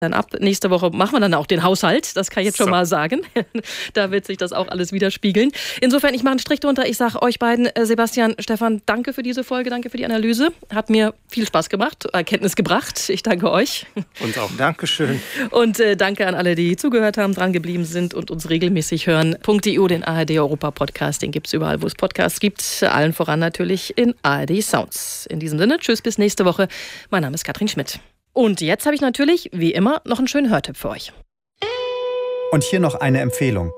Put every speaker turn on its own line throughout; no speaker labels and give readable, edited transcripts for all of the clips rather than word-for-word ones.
Dann ab nächste Woche machen wir dann auch den Haushalt, das kann ich jetzt schon mal sagen. Da wird sich das auch alles widerspiegeln. Insofern, ich mache einen Strich drunter. Ich sage euch beiden, Sebastian, Stefan, danke für diese Folge, danke für die Analyse. Hat mir viel Spaß gemacht, Erkenntnis gebracht. Ich danke euch.
Uns auch. Dankeschön.
Und danke an alle, die zugehört haben, dran geblieben sind und uns regelmäßig hören. .eu, den ARD-Europa-Podcast, den gibt es überall, wo es Podcasts gibt. Allen voran natürlich in ARD Sounds. In diesem Sinne, tschüss, bis nächste Woche. Mein Name ist Katrin Schmidt. Und jetzt habe ich natürlich, wie immer, noch einen schönen Hörtipp für euch.
Und hier noch eine Empfehlung.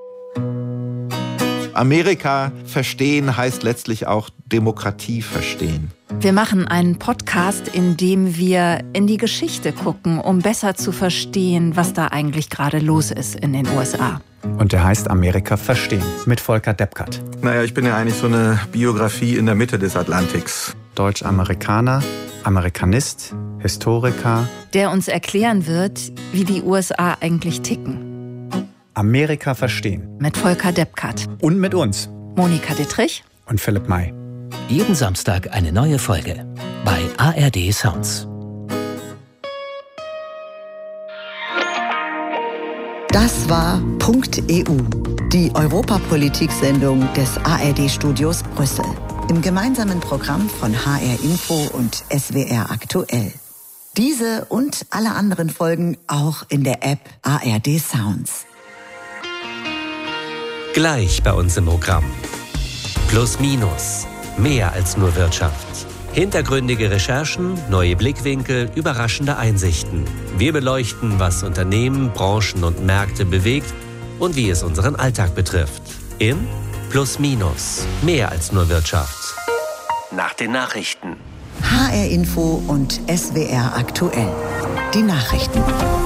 Amerika verstehen heißt letztlich auch Demokratie verstehen.
Wir machen einen Podcast, in dem wir in die Geschichte gucken, um besser zu verstehen, was da eigentlich gerade los ist in den USA.
Und der heißt Amerika verstehen mit Volker Deppkart.
Naja, ich bin ja eigentlich so eine Biografie in der Mitte des Atlantiks.
Deutsch-Amerikaner, Amerikanist, Historiker.
Der uns erklären wird, wie die USA eigentlich ticken.
Amerika verstehen.
Mit Volker Deppkart.
Und mit uns.
Monika Dittrich.
Und Philipp May.
Jeden Samstag eine neue Folge bei ARD Sounds.
Das war .eu, die Europapolitik-Sendung des ARD-Studios Brüssel. Im gemeinsamen Programm von HR Info und SWR Aktuell. Diese und alle anderen Folgen auch in der App ARD Sounds.
Gleich bei uns im Programm. Plus Minus. Mehr als nur Wirtschaft. Hintergründige Recherchen, neue Blickwinkel, überraschende Einsichten. Wir beleuchten, was Unternehmen, Branchen und Märkte bewegt und wie es unseren Alltag betrifft. In Plus Minus. Mehr als nur Wirtschaft. Nach den Nachrichten.
HR Info und SWR Aktuell. Die Nachrichten.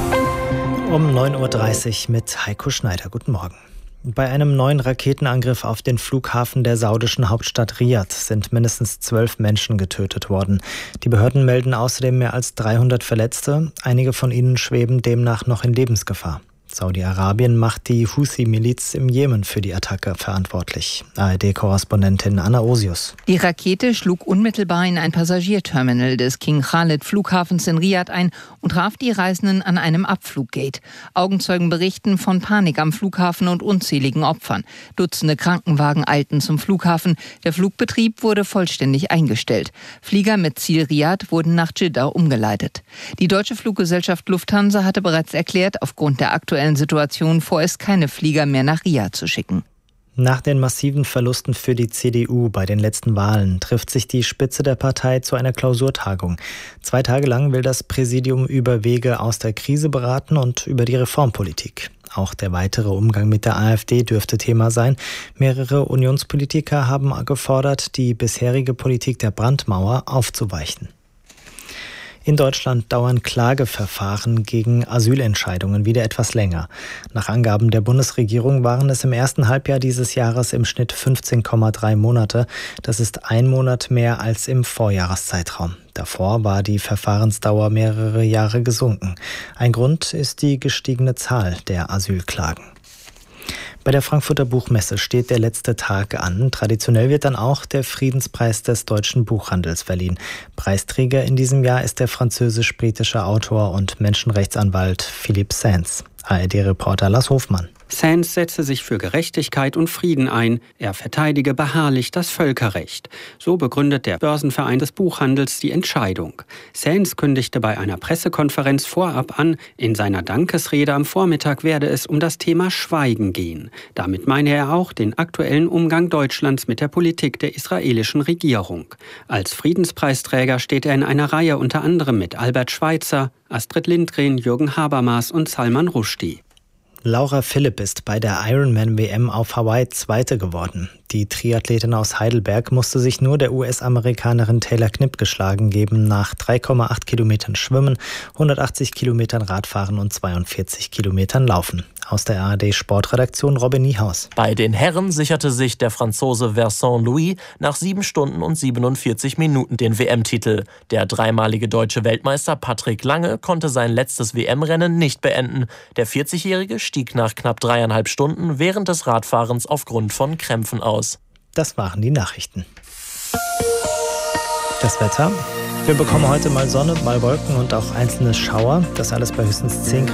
Um 9.30 Uhr mit Heiko Schneider. Guten Morgen. Bei einem neuen Raketenangriff auf den Flughafen der saudischen Hauptstadt Riad sind mindestens 12 Menschen getötet worden. Die Behörden melden außerdem mehr als 300 Verletzte. Einige von ihnen schweben demnach noch in Lebensgefahr. Saudi-Arabien macht die Houthi-Miliz im Jemen für die Attacke verantwortlich. ARD-Korrespondentin Anna Osius.
Die Rakete schlug unmittelbar in ein Passagierterminal des King Khalid Flughafens in Riad ein und traf die Reisenden an einem Abfluggate. Augenzeugen berichten von Panik am Flughafen und unzähligen Opfern. Dutzende Krankenwagen eilten zum Flughafen. Der Flugbetrieb wurde vollständig eingestellt. Flieger mit Ziel Riad wurden nach Dschidda umgeleitet. Die deutsche Fluggesellschaft Lufthansa hatte bereits erklärt, aufgrund der aktuellen Situation vorerst keine Flieger mehr nach Riad zu schicken.
Nach den massiven Verlusten für die CDU bei den letzten Wahlen trifft sich die Spitze der Partei zu einer Klausurtagung. 2 Tage lang will das Präsidium über Wege aus der Krise beraten und über die Reformpolitik. Auch der weitere Umgang mit der AfD dürfte Thema sein. Mehrere Unionspolitiker haben gefordert, die bisherige Politik der Brandmauer aufzuweichen. In Deutschland dauern Klageverfahren gegen Asylentscheidungen wieder etwas länger. Nach Angaben der Bundesregierung waren es im ersten Halbjahr dieses Jahres im Schnitt 15,3 Monate. Das ist 1 Monat mehr als im Vorjahreszeitraum. Davor war die Verfahrensdauer mehrere Jahre gesunken. Ein Grund ist die gestiegene Zahl der Asylklagen. Bei der Frankfurter Buchmesse steht der letzte Tag an. Traditionell wird dann auch der Friedenspreis des deutschen Buchhandels verliehen. Preisträger in diesem Jahr ist der französisch-britische Autor und Menschenrechtsanwalt Philippe Sands. ARD-Reporter Lars Hofmann.
Sands setze sich für Gerechtigkeit und Frieden ein. Er verteidige beharrlich das Völkerrecht. So begründet der Börsenverein des Buchhandels die Entscheidung. Sands kündigte bei einer Pressekonferenz vorab an, in seiner Dankesrede am Vormittag werde es um das Thema Schweigen gehen. Damit meine er auch den aktuellen Umgang Deutschlands mit der Politik der israelischen Regierung. Als Friedenspreisträger steht er in einer Reihe unter anderem mit Albert Schweitzer, Astrid Lindgren, Jürgen Habermas und Salman Rushdie.
Laura Philipp ist bei der Ironman-WM auf Hawaii Zweite geworden. Die Triathletin aus Heidelberg musste sich nur der US-Amerikanerin Taylor Knipp geschlagen geben nach 3,8 Kilometern Schwimmen, 180 Kilometern Radfahren und 42 Kilometern Laufen. Aus der ARD-Sportredaktion Robin Niehaus.
Bei den Herren sicherte sich der Franzose Vincent Louis nach 7 Stunden und 47 Minuten den WM-Titel. Der dreimalige deutsche Weltmeister Patrick Lange konnte sein letztes WM-Rennen nicht beenden. Der 40-Jährige stieg nach knapp 3,5 Stunden während des Radfahrens aufgrund von Krämpfen aus.
Das waren die Nachrichten. Das Wetter. Wir bekommen heute mal Sonne, mal Wolken und auch einzelne Schauer. Das alles bei höchstens 10 Grad.